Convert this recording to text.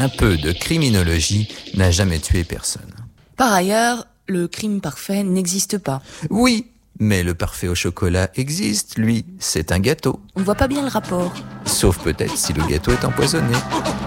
Un peu de criminologie n'a jamais tué personne. Par ailleurs, le crime parfait n'existe pas. Oui, mais le parfait au chocolat existe, lui. C'est un gâteau. On voit pas bien le rapport. Sauf peut-être si le gâteau est empoisonné.